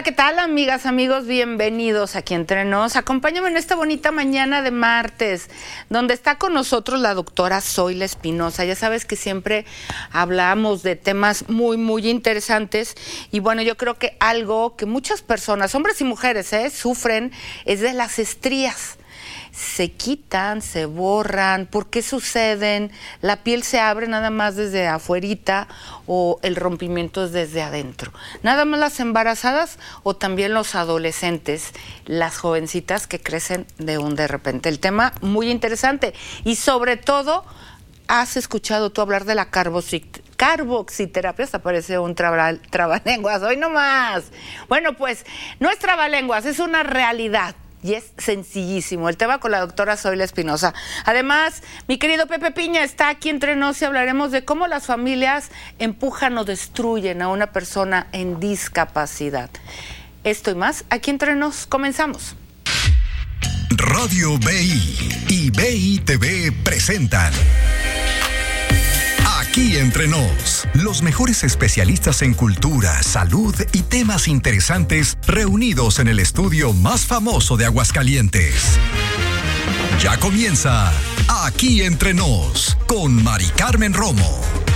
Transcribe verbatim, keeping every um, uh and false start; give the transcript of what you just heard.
¿qué tal, amigas, amigos? Bienvenidos aquí Entre Nos. Acompáñame en esta bonita mañana de martes, donde está con nosotros la doctora Zoila Espinosa. Ya sabes que siempre hablamos de temas muy, muy interesantes. Y bueno, yo creo que algo que muchas personas, hombres y mujeres, ¿eh? sufren es de las estrías. Se quitan, se borran, ¿por qué suceden? La piel se abre nada más desde afuerita o el rompimiento es desde adentro. Nada más las embarazadas o también los adolescentes, las jovencitas que crecen de un de repente. El tema muy interesante y sobre todo, ¿has escuchado tú hablar de la carboxit carboxiterapia? Hasta parece un traba, trabalenguas, hoy no más. Bueno, pues no es trabalenguas, es una realidad. Y es sencillísimo. El tema con la doctora Zoila Espinosa. Además, mi querido Pepe Piña está aquí entre nos y hablaremos de cómo las familias empujan o destruyen a una persona en discapacidad. Esto y más, aquí entre nos, comenzamos. Radio B I y B I T V presentan Aquí Entre Nos, los mejores especialistas en cultura, salud y temas interesantes reunidos en el estudio más famoso de Aguascalientes. Ya comienza Aquí Entre Nos con Mari Carmen Romo.